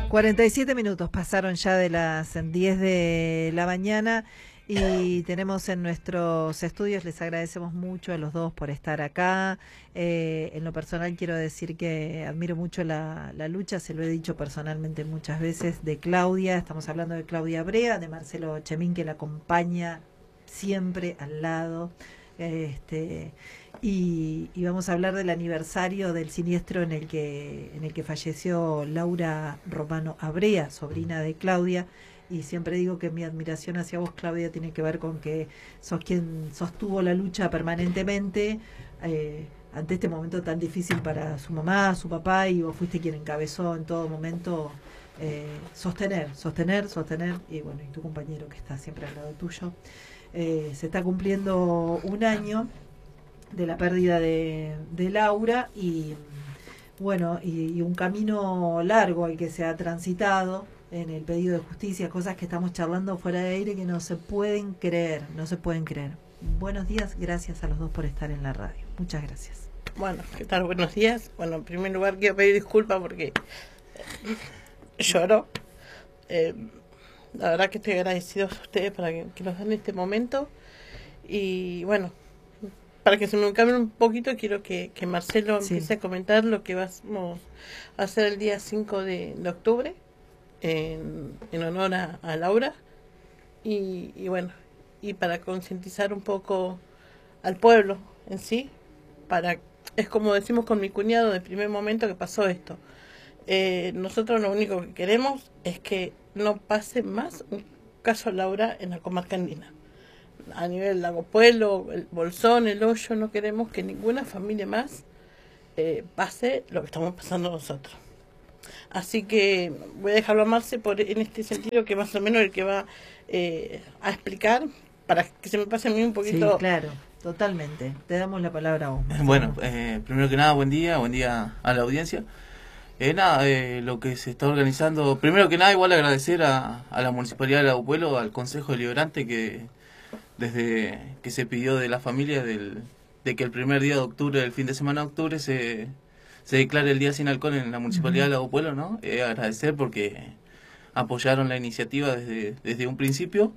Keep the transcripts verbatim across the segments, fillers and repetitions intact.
cuarenta y siete minutos pasaron ya de las diez de la mañana y tenemos en nuestros estudios, les agradecemos mucho a los dos por estar acá. Eh, en lo personal quiero decir que admiro mucho la, la lucha, se lo he dicho personalmente muchas veces, de Claudia. Estamos hablando de Claudia Brea, de Marcelo Chemín, que la acompaña siempre al lado. Este, y, y vamos a hablar del aniversario del siniestro en el que en el que falleció Laura Romano Abrea, sobrina de Claudia. Y siempre digo que mi admiración hacia vos, Claudia, tiene que ver con que sos quien sostuvo la lucha permanentemente eh, ante este momento tan difícil para su mamá, su papá, y vos fuiste quien encabezó en todo momento eh, sostener, sostener, sostener, y bueno, y tu compañero que está siempre al lado tuyo. Eh, se está cumpliendo un año de la pérdida de, de Laura y bueno, y, y un camino largo al que se ha transitado en el pedido de justicia, cosas que estamos charlando fuera de aire que no se pueden creer, no se pueden creer. Buenos días, gracias a los dos por estar en la radio. Muchas gracias. Bueno, ¿qué tal? Buenos días. Bueno, en primer lugar quiero pedir disculpas porque lloro. Eh, la verdad que estoy agradecido a ustedes para que, que nos den este momento. Y bueno, para que se me cambie un poquito, quiero que, que Marcelo sí. empiece a comentar lo que vamos a hacer el día cinco de, de octubre. En, en honor a, a Laura y, y bueno, y para concientizar un poco al pueblo en sí, para es como decimos con mi cuñado de primer momento que pasó esto. Eh, nosotros lo único que queremos es que no pase más un caso Laura en la comarca andina. A nivel Lago Pueblo, el Bolsón, el Hoyo, no queremos que ninguna familia más eh, pase lo que estamos pasando nosotros. Así que voy a dejarlo a Marce por, en este sentido, que más o menos el que va eh, a explicar, para que se me pase a mí un poquito. Sí, claro, totalmente. Te damos la palabra a vos, Marcelo. Bueno, eh, primero que nada, buen día, buen día a la audiencia. Eh, nada, eh, lo que se está organizando, primero que nada, igual agradecer a, a la Municipalidad de Lago Pueblo, al Consejo Deliberante, que desde que se pidió de la familia del, de que el primer día de octubre, el fin de semana de octubre, se... se declara el día sin alcohol en la Municipalidad uh-huh. de Lago Pueblo, ¿no? Eh, agradecer porque apoyaron la iniciativa desde, desde un principio.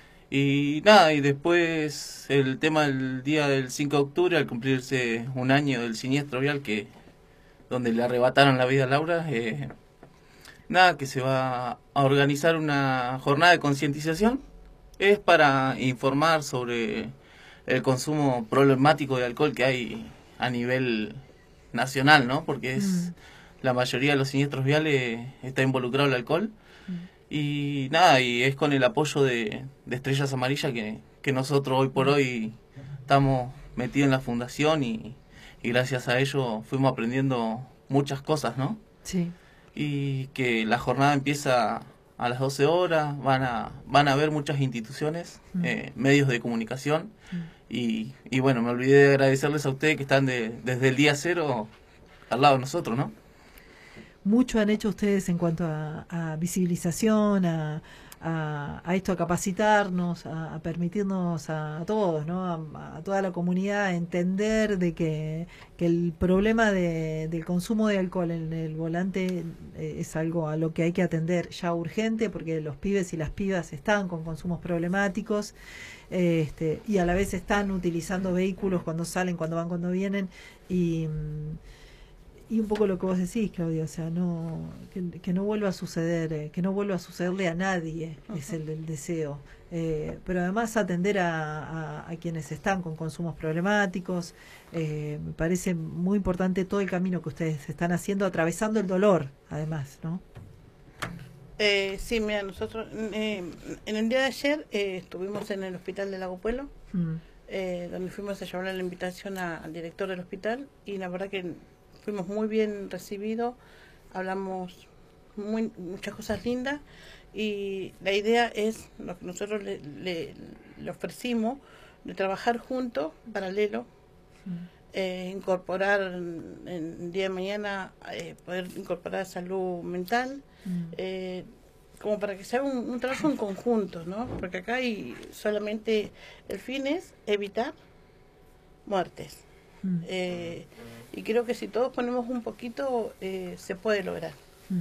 Y nada, y después el tema del día del cinco de octubre, al cumplirse un año del siniestro vial que donde le arrebataron la vida a Laura, eh, nada, que se va a organizar una jornada de concientización. Es para informar sobre el consumo problemático de alcohol que hay a nivel nacional, ¿no? Porque es mm. la mayoría de los siniestros viales está involucrado el alcohol. Mm. Y nada, y es con el apoyo de, de Estrellas Amarillas que, que nosotros hoy por hoy estamos metidos en la fundación y, y gracias a ello fuimos aprendiendo muchas cosas, ¿no? Sí. Y que la jornada empieza a las doce horas, van a van a haber muchas instituciones, mm. eh, medios de comunicación. Mm. Y, y bueno, me olvidé de agradecerles a ustedes que están de, desde el día cero al lado de nosotros, ¿no? Mucho han hecho ustedes en cuanto a, a visibilización, a, a, a esto, a capacitarnos, a, a permitirnos a, a todos, ¿no? A, a toda la comunidad entender de que, que el problema de, del consumo de alcohol en el volante es algo a lo que hay que atender ya urgente, porque los pibes y las pibas están con consumos problemáticos. Este, y a la vez están utilizando vehículos cuando salen, cuando van, cuando vienen, y, y un poco lo que vos decís, Claudia, o sea, no que, que no vuelva a suceder, eh, que no vuelva a sucederle a nadie, uh-huh. es el, el deseo, eh, pero además atender a, a, a quienes están con consumos problemáticos. Eh, me parece muy importante todo el camino que ustedes están haciendo, atravesando el dolor, además, ¿no? Eh, sí, mira, nosotros eh, en el día de ayer eh, estuvimos en el hospital de Lago Pueblo, mm. eh, donde fuimos a llevar la invitación a, al director del hospital, y la verdad que fuimos muy bien recibidos, hablamos muy, muchas cosas lindas, y la idea es lo que nosotros le, le, le ofrecimos, de trabajar juntos, paralelo, mm. eh, incorporar en el día de mañana, eh, poder incorporar salud mental, Eh, como para que sea un, un trabajo en conjunto, ¿no? Porque acá hay solamente el fin es evitar muertes. Mm. Eh, y creo que si todos ponemos un poquito, eh, se puede lograr. Mm.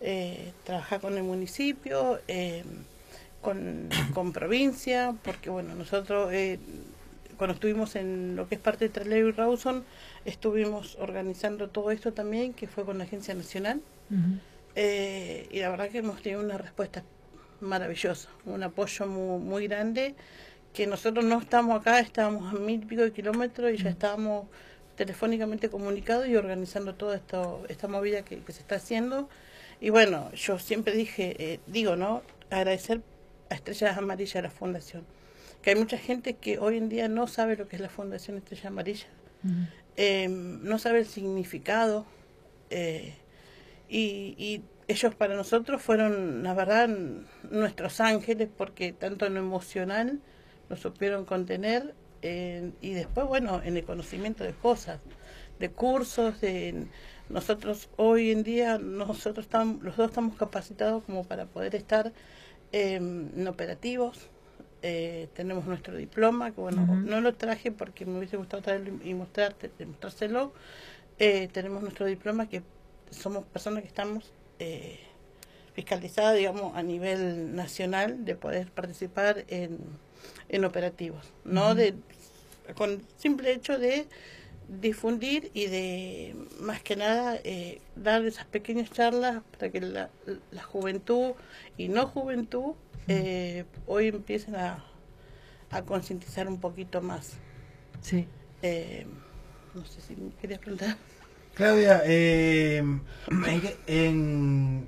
eh, trabajar con el municipio, eh, con, con provincia, porque bueno, nosotros eh, cuando estuvimos en lo que es parte de Trelew y Rawson, estuvimos organizando todo esto también, que fue con la Agencia Nacional, uh-huh. eh, y la verdad que hemos tenido una respuesta maravillosa, un apoyo muy, muy grande, que nosotros no estamos acá, estábamos a mil y pico de kilómetros y uh-huh. ya estábamos telefónicamente comunicados y organizando toda esto, esta movida que, que se está haciendo. Y bueno, yo siempre dije, eh, digo, ¿no? Agradecer a Estrellas Amarillas, a la Fundación, que hay mucha gente que hoy en día no sabe lo que es la Fundación Estrella Amarilla, uh-huh. eh, no sabe el significado, eh, y, y ellos para nosotros fueron, la verdad, nuestros ángeles, porque tanto en lo emocional lo supieron contener, eh, y después, bueno, en el conocimiento de cosas, de cursos, de nosotros hoy en día, nosotros estamos, los dos estamos capacitados como para poder estar eh, en operativos. Eh, tenemos nuestro diploma, que bueno, uh-huh. no lo traje porque me hubiese gustado traerlo y mostrarte, mostrárselo. Eh, tenemos nuestro diploma, que somos personas que estamos eh, fiscalizadas, digamos, a nivel nacional, de poder participar en, en operativos, uh-huh. no de con simple hecho de difundir y de, más que nada, eh, dar esas pequeñas charlas para que la, la juventud y no juventud Eh, hoy empiecen a, a concientizar un poquito más. Sí. Eh, no sé si me querías preguntar. Claudia, eh, ¿en, qué, en,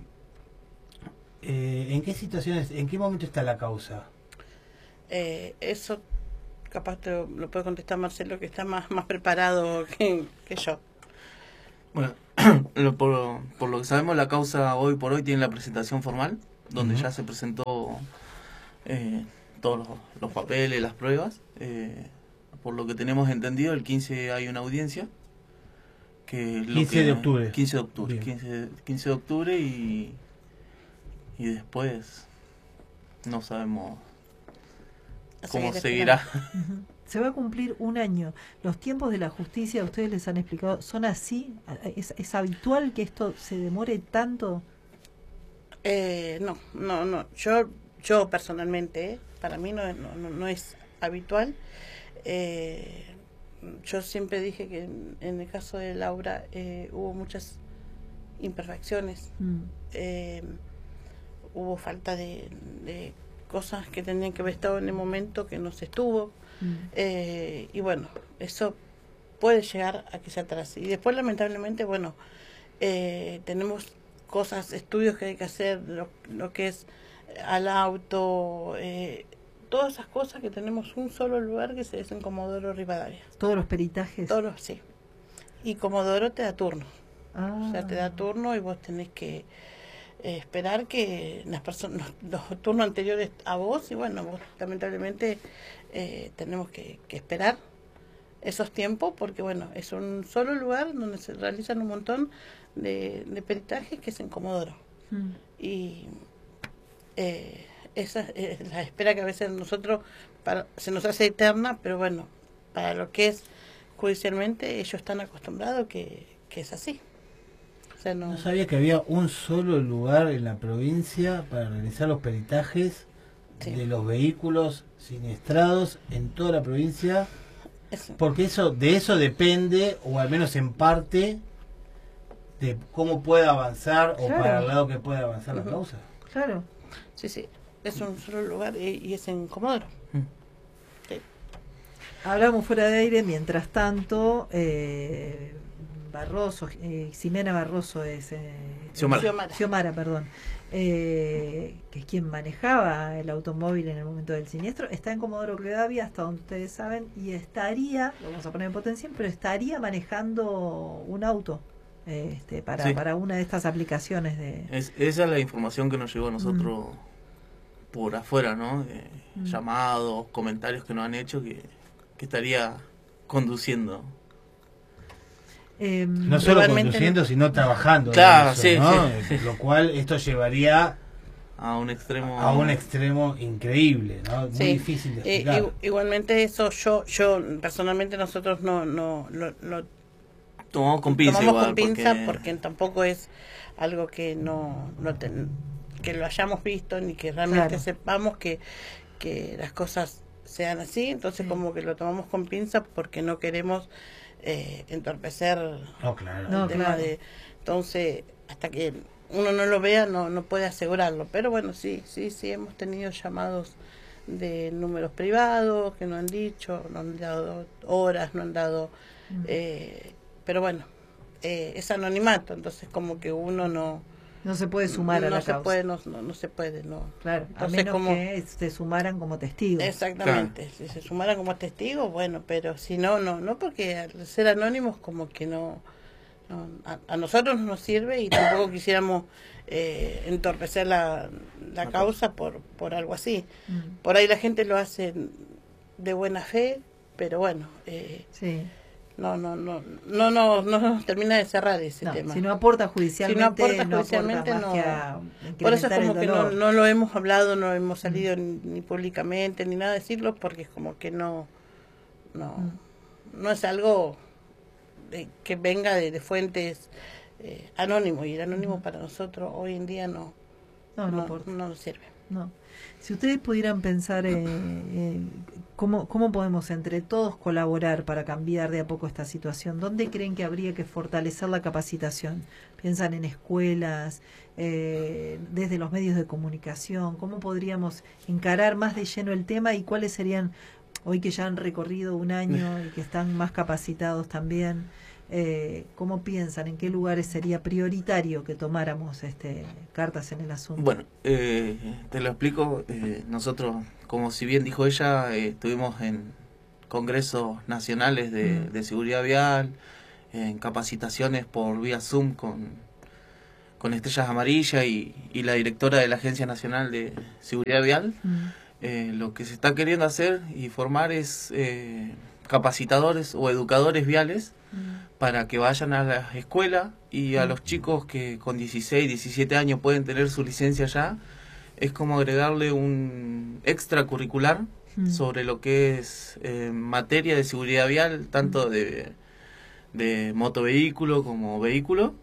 eh, ¿en qué situaciones, en qué momento está la causa? Eh, eso capaz te lo, lo puede contestar Marcelo, que está más, más preparado que, que yo. Bueno, por, por lo que sabemos, la causa hoy por hoy tiene la presentación formal, donde uh-huh. ya se presentó eh, todos los, los papeles, las pruebas. Eh, por lo que tenemos entendido, el quince hay una audiencia. Que es lo quince que, de octubre. quince de octubre. quince, quince de octubre y, y después no sabemos cómo seguirá. Uh-huh. Se va a cumplir un año. ¿Los tiempos de la justicia, ustedes les han explicado, son así? ¿Es, es habitual que esto se demore tanto? Eh, no, no, no. Yo, yo personalmente, ¿eh? para mí no, no, no es habitual. Eh, yo siempre dije que en, en el caso de Laura eh, hubo muchas imperfecciones, mm. eh, hubo falta de, de cosas que tenían que haber estado en el momento que no se estuvo, mm. eh, y bueno, eso puede llegar a que se atrase. Y después, lamentablemente, bueno, eh, tenemos cosas, estudios que hay que hacer, lo, lo que es al auto, eh, todas esas cosas, que tenemos un solo lugar que se es en Comodoro Rivadavia. Todos los peritajes. Todos los, sí. Y Comodoro te da turno. Ah. O sea, te da turno y vos tenés que eh, esperar que las personas, los, los turnos anteriores a vos, y bueno, vos lamentablemente eh, tenemos que, que esperar esos tiempos, porque bueno, es un solo lugar donde se realizan un montón de, de peritajes, que es en Comodoro. Mm. Y eh, esa es la espera que a veces nosotros para, se nos hace eterna, pero bueno, para lo que es judicialmente, ellos están acostumbrados que, que es así. O sea, no... no sabía que había un solo lugar en la provincia para realizar los peritajes sí. de los vehículos siniestrados en toda la provincia, eso. Porque eso de eso depende, o al menos en parte, de cómo pueda avanzar, claro. o para el lado que pueda avanzar uh-huh. la causa. Claro. Sí, sí, es un solo lugar y, y es en Comodoro. Mm. Sí. Hablamos fuera de aire, mientras tanto, eh, Barroso, eh, Ximena Barroso es... Eh, Xiomara. Xiomara. Xiomara, perdón. Eh, que es quien manejaba el automóvil en el momento del siniestro, está en Comodoro Rivadavia, hasta donde ustedes saben, y estaría, lo vamos a poner en potencial, pero estaría manejando un auto. Este, para, sí. para una de estas aplicaciones de... Es, esa es la información que nos llegó a nosotros mm. por afuera, ¿no? De mm. llamados, comentarios que nos han hecho, que, que estaría conduciendo. Eh, no solo conduciendo, no. sino trabajando. Claro, eso, sí, ¿no? sí. Lo cual esto llevaría a un extremo a un extremo increíble, ¿no? Muy sí. difícil de explicar. Eh, igualmente eso yo yo personalmente nosotros no no lo, lo tomamos con pinza, tomamos igual, con pinza porque... porque tampoco es algo que no, no ten, que lo hayamos visto ni que realmente claro. sepamos que, que las cosas sean así, entonces sí. como que lo tomamos con pinzas porque no queremos eh, entorpecer no, claro. el no, tema claro. de, entonces hasta que uno no lo vea no no puede asegurarlo, pero bueno, sí, sí, sí hemos tenido llamados de números privados que no han dicho, no han dado horas, no han dado, mm. eh, pero bueno, eh, es anonimato, entonces como que uno no no se puede sumar no a la se causa. Puede, no, no, no se puede, no. Claro, entonces, a menos como, que se sumaran como testigos. Exactamente, claro. si se sumaran como testigos, bueno, pero si no, no, no porque al ser anónimos como que no, no a, a nosotros no nos sirve y tampoco quisiéramos eh, entorpecer la, la causa por, por algo así. Mm. Por ahí la gente lo hace de buena fe, pero bueno, eh, sí. No, no, no, no, no, no nos termina de cerrar ese no, tema. Si no aporta judicialmente, si no aporta judicialmente, no. Aporta no. Por eso es como que no, no lo hemos hablado, no hemos salido mm. ni, ni públicamente ni nada a decirlo, porque es como que no, no, mm. no es algo de, que venga de, de fuentes eh, anónimos, y el anónimo mm. para nosotros hoy en día no, no, no, no, no nos sirve. No. Si ustedes pudieran pensar eh, eh, cómo, cómo podemos entre todos colaborar para cambiar de a poco esta situación, ¿dónde creen que habría que fortalecer la capacitación? ¿Piensan en escuelas, eh, desde los medios de comunicación? ¿Cómo podríamos encarar más de lleno el tema y cuáles serían, hoy que ya han recorrido un año y que están más capacitados también, Eh, ¿cómo piensan? ¿En qué lugares sería prioritario que tomáramos este, cartas en el asunto? Bueno, eh, te lo explico. Eh, nosotros, como si bien dijo ella, eh, estuvimos en congresos nacionales de, mm. de seguridad vial, en capacitaciones por vía Zoom con, con Estrellas Amarillas y, y la directora de la Agencia Nacional de Seguridad Vial. Mm. Eh, lo que se está queriendo hacer y formar es eh, capacitadores o educadores viales para que vayan a la escuela y a los chicos que con dieciséis, diecisiete años pueden tener su licencia ya, es como agregarle un extracurricular mm. sobre lo que es eh, materia de seguridad vial, tanto de, de motovehículo como vehículo,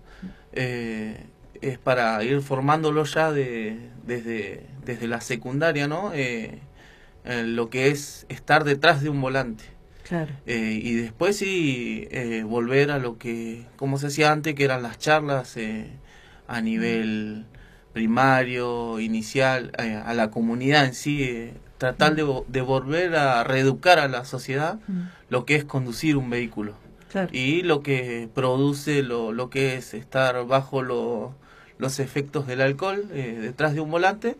eh, es para ir formándolo ya de, desde, desde la secundaria, ¿no? Eh, en lo que es estar detrás de un volante. Claro. Eh, y después sí eh, volver a lo que, como se hacía antes, que eran las charlas eh, a nivel primario, inicial, eh, a la comunidad en sí, eh, tratar mm. de, de volver a reeducar a la sociedad mm. lo que es conducir un vehículo. Claro. Y lo que produce lo, lo que es estar bajo lo, los efectos del alcohol eh, detrás de un volante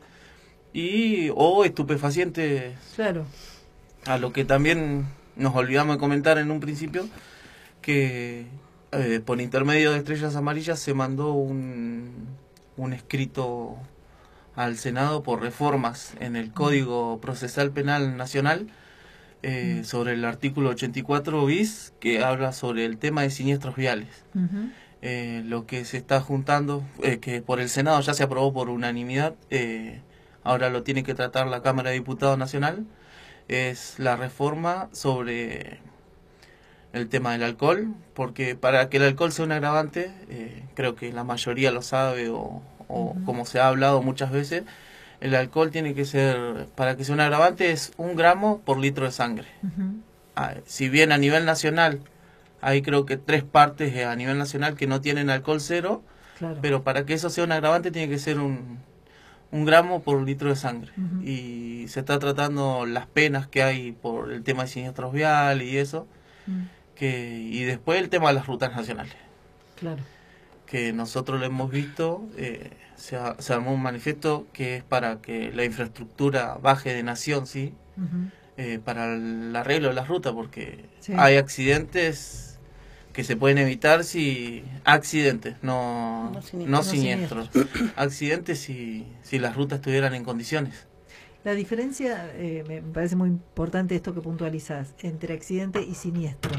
y o estupefacientes. Claro. A lo que también nos olvidamos de comentar en un principio que eh, por intermedio de Estrellas Amarillas se mandó un, un escrito al Senado por reformas en el Código Procesal Penal Nacional eh, mm. sobre el artículo ochenta y cuatro bis que habla sobre el tema de siniestros viales. Uh-huh. Eh, lo que se está juntando, eh, que por el Senado ya se aprobó por unanimidad, eh, ahora lo tiene que tratar la Cámara de Diputados Nacional, es la reforma sobre el tema del alcohol, porque para que el alcohol sea un agravante, eh, creo que la mayoría lo sabe o, o uh-huh. como se ha hablado muchas veces, el alcohol tiene que ser, para que sea un agravante, es un gramo por litro de sangre. Uh-huh. Ah, si bien a nivel nacional hay creo que tres partes a nivel nacional que no tienen alcohol cero, claro. pero para que eso sea un agravante tiene que ser un... un gramo por litro de sangre. Uh-huh. Y se está tratando las penas que hay por el tema de siniestros viales y eso. Uh-huh. que Y después el tema de las rutas nacionales. Claro. Que nosotros lo hemos visto, eh, se, ha, se armó un manifiesto que es para que la infraestructura baje de nación, ¿sí? Uh-huh. eh, para el arreglo de las rutas, porque sí. hay accidentes que se pueden evitar si accidentes, no, no siniestros, no siniestros. No siniestros. accidentes si, si las rutas estuvieran en condiciones. La diferencia, eh, me parece muy importante esto que puntualizás, entre accidente y siniestro.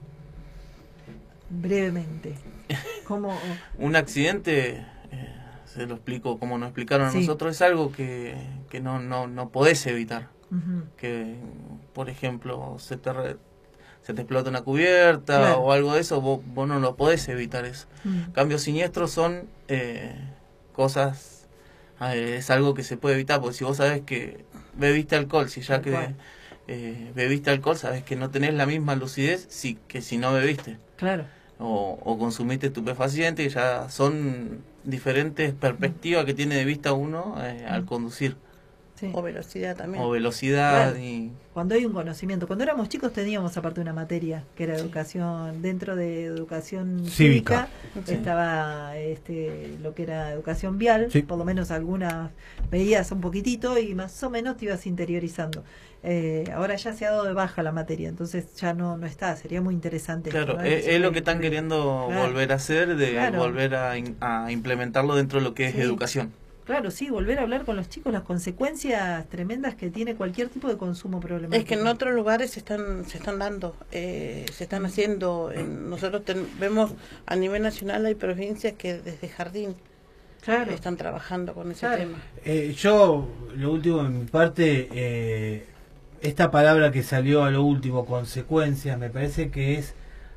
Brevemente. ¿Cómo? Un accidente, eh, se lo explico como nos explicaron a sí. nosotros, es algo que, que no, no, no podés evitar. Uh-huh. Que, por ejemplo, se te... Re- se te explota una cubierta claro. o algo de eso, vos, vos no lo podés evitar eso. Mm. Cambios siniestros son eh, cosas, eh, es algo que se puede evitar, porque si vos sabés que bebiste alcohol, si ya que Bueno. eh, bebiste alcohol, sabés que no tenés la misma lucidez si, que si no bebiste. Claro. O, o consumiste estupefacientes, que ya son diferentes perspectivas que tiene de vista uno eh, al conducir. Sí. O velocidad también. O velocidad. Claro. Y Cuando hay un conocimiento. Cuando éramos chicos teníamos aparte una materia que era educación, dentro de educación cívica, Cívica. Sí. estaba este lo que era educación vial, Sí. por lo menos algunas veías un poquitito y más o menos te ibas interiorizando. Eh, ahora ya se ha dado de baja la materia, entonces ya no no está, sería muy interesante. claro, ¿no? es, es lo que están queriendo Claro. volver a hacer, de Claro. volver a, in- a implementarlo dentro de lo que es Sí. educación. Claro, sí, volver a hablar con los chicos las consecuencias tremendas que tiene cualquier tipo de consumo problemático. Es que en otros lugares se están se están dando, eh, se están haciendo. En, nosotros ten- vemos a nivel nacional hay provincias que desde jardín Claro. están trabajando con ese Claro. tema. Eh, yo, lo último de mi parte, eh, esta palabra que salió a lo último, consecuencias, me parece que es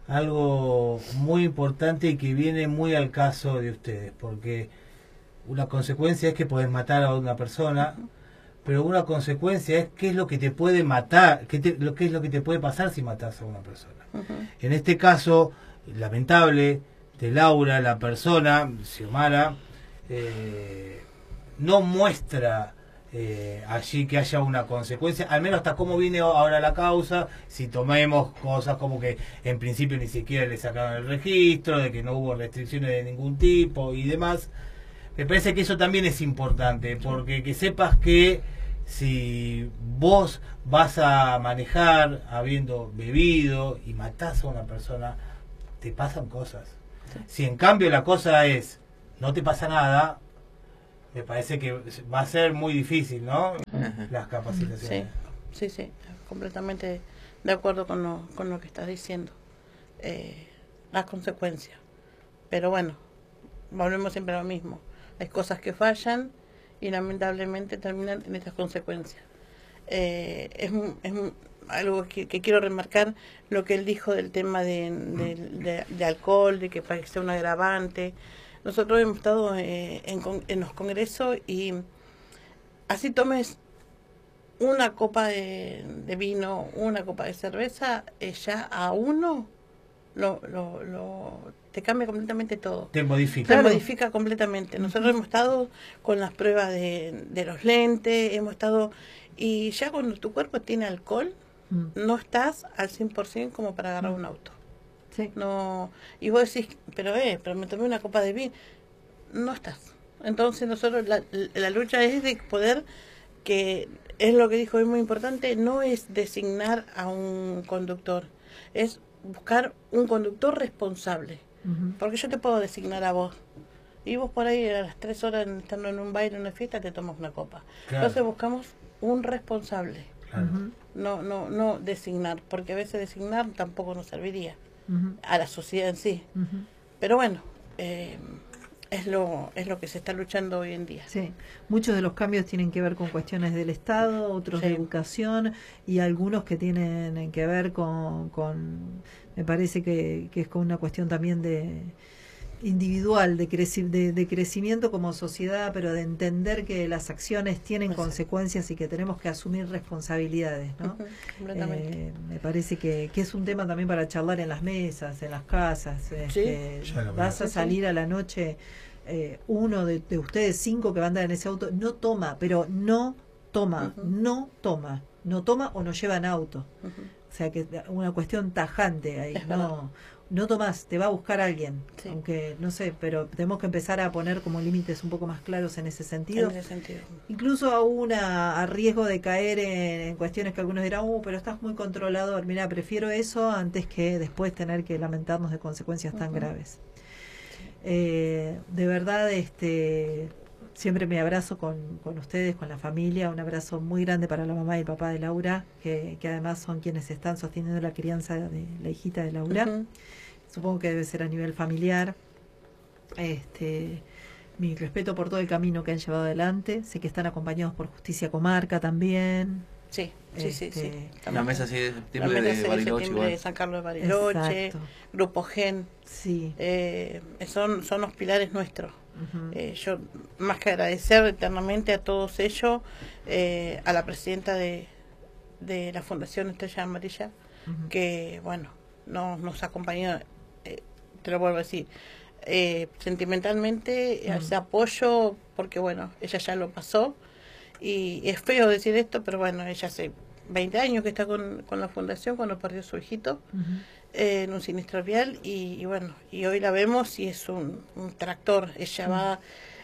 algo muy importante y que viene muy al caso de ustedes, porque una consecuencia es que podés matar a una persona, pero una consecuencia es qué es lo que te puede matar, qué, te- lo, qué es lo que te puede pasar si matas a una persona. Ujú. En este caso, lamentable, de Laura, la persona, Xiomara, eh, no muestra eh, allí que haya una consecuencia, al menos hasta cómo viene ahora la causa, si tomemos cosas como que en principio ni siquiera le sacaron el registro, de que no hubo restricciones de ningún tipo y demás. Me parece que eso también es importante, porque que sepas que si vos vas a manejar habiendo bebido y matás a una persona, te pasan cosas. Si en cambio la cosa es, no te pasa nada, me parece que va a ser muy difícil, ¿no? Las Sí, capacitaciones. sí, sí, completamente de acuerdo con lo, con lo que estás diciendo. Eh, las consecuencias. Pero bueno, volvemos siempre a lo mismo. Hay cosas que fallan y lamentablemente terminan en estas consecuencias. Eh, es un- es un- algo que, que quiero remarcar, lo que él dijo del tema de, de, de- de alcohol, de que parece un agravante. Nosotros hemos estado eh, en, con- en los congresos y así tomes una copa de, de vino, una copa de cerveza, eh, ya a uno lo, lo, lo- te cambia completamente todo. Te modifica. Se Claro. modifica completamente. Nosotros hemos estado con las pruebas de, de los lentes, hemos estado... Y ya cuando tu cuerpo tiene alcohol, Mm. no estás al cien por ciento como para agarrar un auto. Sí. No, y vos decís, pero eh, pero me tomé una copa de vino. No estás. Entonces nosotros, la, la lucha es de poder, que es lo que dijo, es muy importante, no es designar a un conductor, es buscar un conductor responsable. Ujú. Porque yo te puedo designar a vos. Y vos por ahí a las tres horas estando en un baile, en una fiesta, te tomas una copa. Claro. Entonces buscamos un responsable. Claro. Ujú. No, no, no designar, porque a veces designar tampoco nos serviría Ujú. a la sociedad en sí. Ujú. Pero bueno, eh, es lo es lo que se está luchando hoy en día. Sí, muchos de los cambios tienen que ver con cuestiones del Estado, otros de Sí. educación y algunos que tienen que ver con, con me parece que, que es con una cuestión también de individual, de, creci- de, de crecimiento como sociedad, pero de entender que las acciones tienen Exacto. consecuencias y que tenemos que asumir responsabilidades, ¿no? Ujú, completamente. Eh, me parece que, que es un tema también para charlar en las mesas, en las casas. Este, Ya lo vas veo. a salir a la noche, eh, uno de, de ustedes cinco que van a andar en ese auto, no toma, pero no toma, Ujú. no toma, no toma o no lleva en auto. Ujú. O sea que una cuestión tajante ahí, Es verdad. no, no tomás, te va a buscar alguien, Sí. aunque no sé, pero tenemos que empezar a poner como límites un poco más claros en ese sentido. En ese sentido. Incluso a una a riesgo de caer en, en cuestiones que algunos dirán, uh, pero estás muy controlador. Mira, prefiero eso antes que después tener que lamentarnos de consecuencias tan Ujú. graves. Eh, de verdad, este siempre me abrazo con, con ustedes, con la familia. Un abrazo muy grande para la mamá y el papá de Laura, que, que además son quienes están sosteniendo la crianza de la hijita de Laura. Ujú. Supongo que debe ser a nivel familiar. Este, mi respeto por todo el camino que han llevado adelante. Sé que están acompañados por Justicia Comarca también. Sí, sí, Este, sí, sí. La mesa seis de septiembre la mesa de seis de Bariloche, septiembre de igual. San Carlos de Bariloche, Exacto. Grupo Gen, Sí. eh, son, son los pilares nuestros. Ujú. Eh, yo más que agradecer eternamente a todos ellos, eh, a la presidenta de, de la Fundación Estrella Amarilla, Ujú. que bueno, nos, nos acompañó, eh, te lo vuelvo a decir, eh, sentimentalmente, Mm. ese apoyo, porque bueno, ella ya lo pasó, y es feo decir esto, pero bueno, ella hace veinte años que está con, con la Fundación, cuando perdió a su hijito, Ujú. eh, en un sinistro vial, y, y bueno, y hoy la vemos y es un, un tractor, ella Mm. va,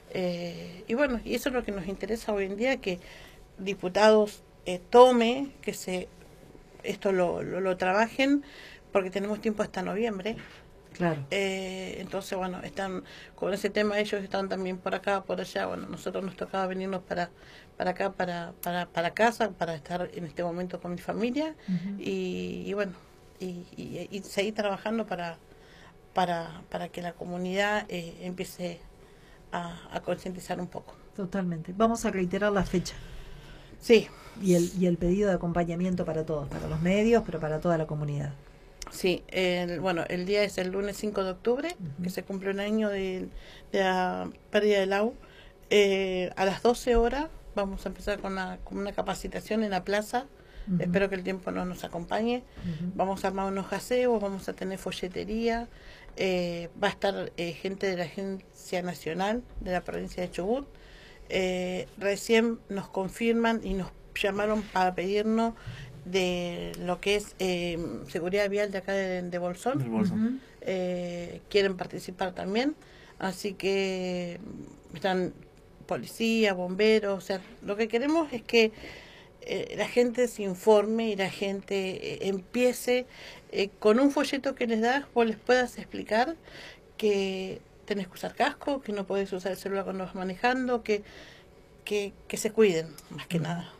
eh, y bueno, y eso es lo que nos interesa hoy en día, que diputados eh, tome, que se esto lo, lo, lo trabajen, porque tenemos tiempo hasta noviembre. Claro. Eh, entonces, bueno, están con ese tema, ellos están también por acá, por allá. Bueno, nosotros nos tocaba venirnos para para acá, para para para casa, para estar en este momento con mi familia. Ujú. y, y bueno, y, y, y seguir trabajando para para para que la comunidad eh, empiece a, a concientizar un poco. Totalmente. Vamos a reiterar la fecha Sí, y el, y el pedido de acompañamiento para todos, para los medios, pero para toda la comunidad. sí. El, bueno, el día es el lunes cinco de octubre, Ujú. que se cumple un año de, de la pérdida del A U. Eh, a las doce horas vamos a empezar con una, con una capacitación en la plaza. Ujú. Espero que el tiempo no nos acompañe. Ujú. Vamos a armar unos gaseos, vamos a tener folletería. Eh, va a estar eh, gente de la Agencia Nacional de la provincia de Chubut. Eh, recién nos confirman y nos llamaron para pedirnos de lo que es eh, seguridad vial de acá de, de Bolsón. Del bolso. Ujú. Eh, quieren participar también, así que están policía, bomberos, o sea, lo que queremos es que eh, la gente se informe y la gente eh, empiece eh, con un folleto que les das, vos les puedas explicar que tenés que usar casco, que no podés usar el celular cuando vas manejando, que, que, que se cuiden, más que Ujú. nada.